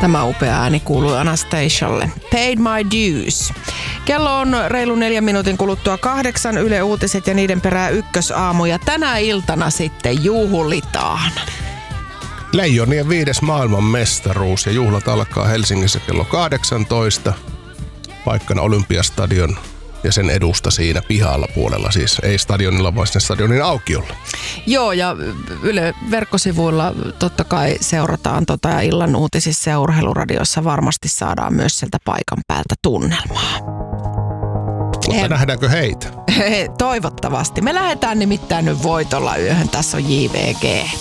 Tämä upea ääni kuului Anastasialle. Paid my dues. Kello on reilu 4 minuutin kuluttua 8. Yle Uutiset ja niiden perää Ykkösaamu. Ja tänä iltana sitten juhlitaan. Leijonien 5. maailmanmestaruus ja juhlat alkaa Helsingissä kello 18. Paikkana Olympiastadion ja sen edusta siinä pihalla puolella. Siis ei stadionilla, vaan sen stadionin aukiolla. Joo, ja Yle verkkosivuilla totta kai seurataan ja illan uutisissa ja urheiluradiossa varmasti saadaan myös sieltä paikan päältä tunnelmaa. Mutta nähdäänkö heitä? Toivottavasti. Me lähdetään nimittäin nyt voitolla yöhön. Tässä on JVG.